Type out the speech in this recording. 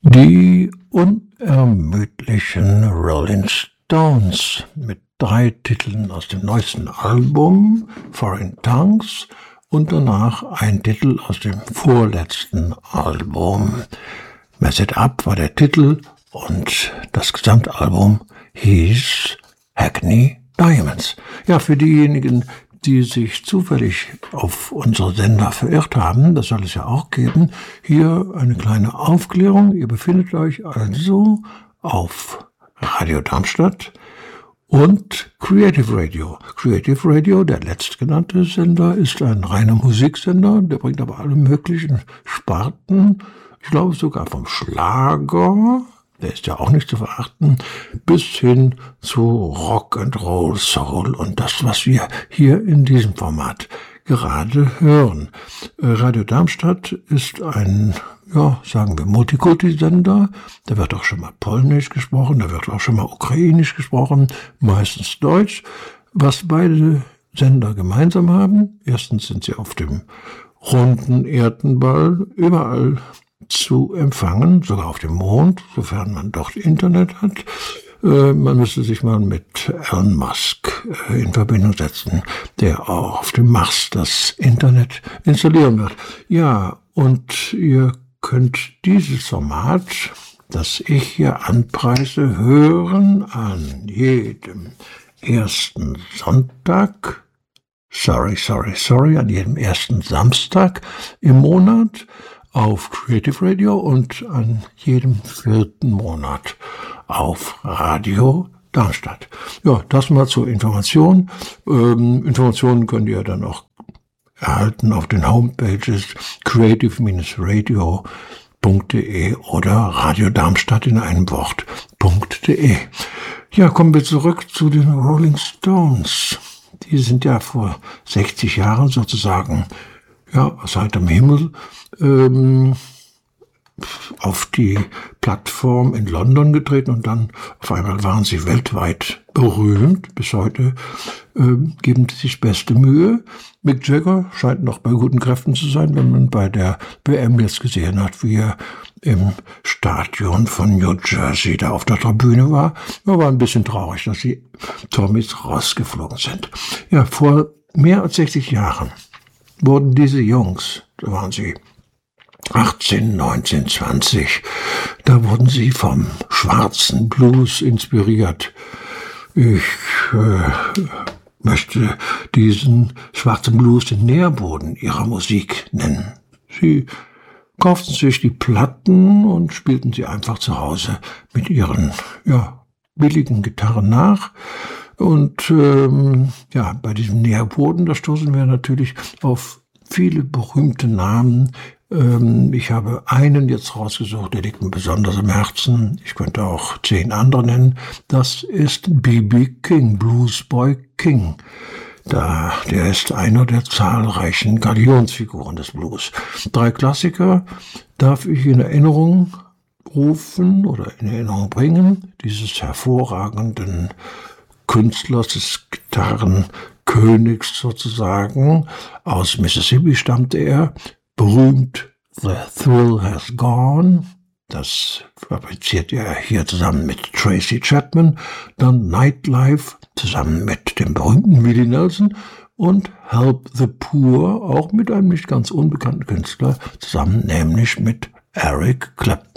Die unermüdlichen Rolling Stones mit 3 Titeln aus dem neuesten Album Foreign Tongues und danach ein Titel aus dem vorletzten Album. Mess It Up war der Titel und das Gesamtalbum hieß Hackney Diamonds. Ja, für diejenigen, die sich zufällig auf unsere Sender verirrt haben, das soll es ja auch geben, hier eine kleine Aufklärung. Ihr befindet euch also auf Radio Darmstadt und Creative Radio. Creative Radio, der letztgenannte Sender, ist ein reiner Musiksender, der bringt aber alle möglichen Sparten, ich glaube sogar vom Schlager, der ist ja auch nicht zu verachten, bis hin zu Rock and Roll, Soul und das, was wir hier in diesem Format gerade hören. Radio Darmstadt ist ein, ja, sagen wir, Multikulti-Sender. Da wird auch schon mal Polnisch gesprochen, da wird auch schon mal Ukrainisch gesprochen, meistens Deutsch. Was beide Sender gemeinsam haben, erstens sind sie auf dem runden Erdenball überall zu empfangen, sogar auf dem Mond, sofern man dort Internet hat. Man müsste sich mal mit Elon Musk in Verbindung setzen, der auch auf dem Mars das Internet installieren wird. Ja, und ihr könnt dieses Format, das ich hier anpreise, hören an jedem ersten Sonntag, an jedem ersten Samstag im Monat auf Creative Radio und an jedem 4. Monat auf Radio Darmstadt. Ja, das mal zur Information. Informationen könnt ihr dann auch erhalten auf den Homepages creative-radio.de oder Radio Darmstadt in einem Wort.de. Ja, kommen wir zurück zu den Rolling Stones. Die sind ja vor 60 Jahren sozusagen aus heiterem Himmel auf die Plattform in London getreten und dann auf einmal waren sie weltweit berühmt. Bis heute geben sie sich beste Mühe. Mick Jagger scheint noch bei guten Kräften zu sein, wenn man bei der WM jetzt gesehen hat, wie er im Stadion von New Jersey da auf der Tribüne war. Er war ein bisschen traurig, dass die Tommys rausgeflogen sind. Ja, vor mehr als 60 Jahren wurden diese Jungs, da waren sie 18, 19, 20, da wurden sie vom schwarzen Blues inspiriert. Ich möchte diesen schwarzen Blues den Nährboden ihrer Musik nennen. Sie kauften sich die Platten und spielten sie einfach zu Hause mit ihren billigen Gitarren nach. Und bei diesem Nährboden, da stoßen wir natürlich auf viele berühmte Namen. Ich habe einen jetzt rausgesucht, der liegt mir besonders am Herzen. Ich könnte auch 10 andere nennen. Das ist B.B. King, Bluesboy King. Der ist einer der zahlreichen Galionsfiguren des Blues. 3 Klassiker darf ich in Erinnerung rufen oder in Erinnerung bringen, dieses hervorragenden Künstlers, des Gitarrenkönigs sozusagen. Aus Mississippi stammte er. Berühmt The Thrill Has Gone. Das fabriziert er hier zusammen mit Tracy Chapman. Dann Nightlife zusammen mit dem berühmten Willie Nelson. Und Help the Poor, auch mit einem nicht ganz unbekannten Künstler zusammen, nämlich mit Eric Clapton.